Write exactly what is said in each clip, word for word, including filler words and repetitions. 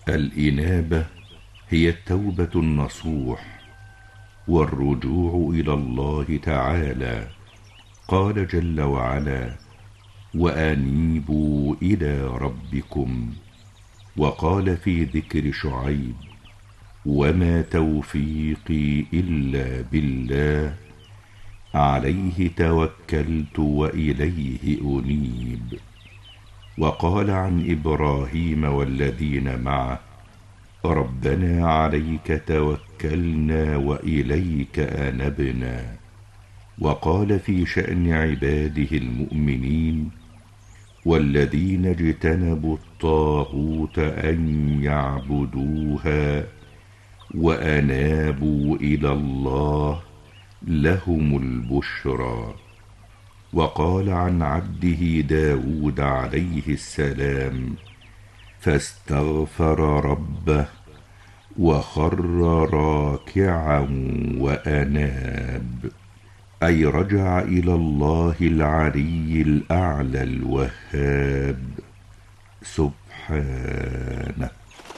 الإنابة هي التوبة النصوح والرجوع إلى الله تعالى. قال جل وعلا: وأنيبوا إلى ربكم. وقال في ذكر شعيب: وما توفيقي إلا بالله عليه توكلت وإليه أنيب. وقال عن إبراهيم والذين معه: ربنا عليك توكلنا وإليك أنبنا. وقال في شأن عباده المؤمنين: والذين اجتنبوا الطاغوت أن يعبدوها وأنابوا إلى الله لهم البشرى. وقال عن عبده داود عليه السلام: فاستغفر ربه وخر راكعا وأناب، أي رجع إلى الله العلي الأعلى الوهاب سبحانه.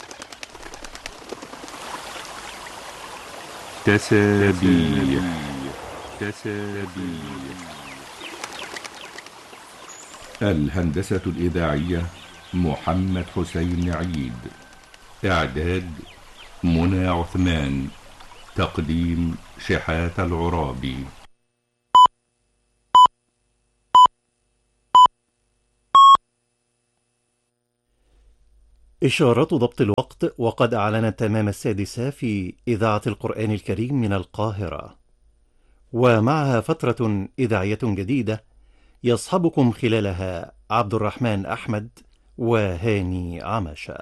تسابيح. تسابيح. الهندسة الإذاعية محمد حسين عيد. إعداد منى عثمان. تقديم شحات العرابي. إشارة ضبط الوقت، وقد أعلنت تمام السادسة في إذاعة القرآن الكريم من القاهرة، ومعها فترة إذاعية جديدة يصحبكم خلالها عبد الرحمن أحمد وهاني عماشة.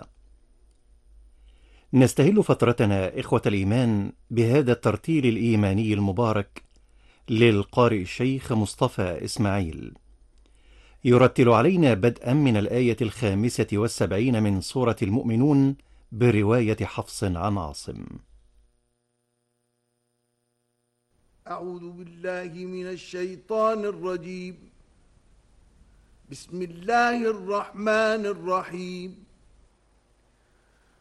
نستهل فترتنا إخوة الإيمان بهذا الترتيل الإيماني المبارك للقارئ الشيخ مصطفى إسماعيل، يرتل علينا بدءا من الآية الخامسة والسبعين من سورة المؤمنون برواية حفص عن عاصم. أعوذ بالله من الشيطان الرجيم. بسم الله الرحمن الرحيم.